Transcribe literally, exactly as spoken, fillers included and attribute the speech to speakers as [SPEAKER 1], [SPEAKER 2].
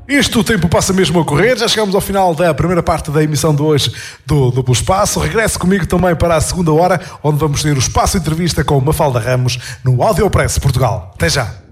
[SPEAKER 1] Isto o tempo passa mesmo a correr, já chegamos ao final da primeira parte da emissão de hoje do Duplo Espaço. Regresse comigo também para a segunda hora, onde vamos ter o Espaço Entrevista com Mafalda Ramos no Audiopress Portugal. Até já!